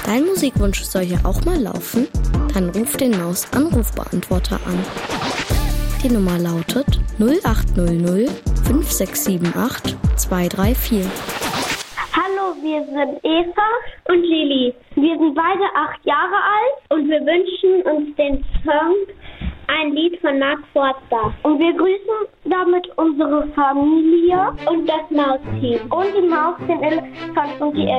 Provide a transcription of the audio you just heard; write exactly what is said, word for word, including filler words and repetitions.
Dein Musikwunsch soll hier auch mal laufen? Dann ruf den Maus-Anrufbeantworter an. Die Nummer lautet null acht null null fünf sechs sieben acht zwei drei vier. Hallo, wir sind Eva und Lili. Wir sind beide acht Jahre alt und wir wünschen uns den Song Ein Lied von Mark Forster. Und wir grüßen damit unsere Familie und das Mausteam. Und die Maus, den Elefant und die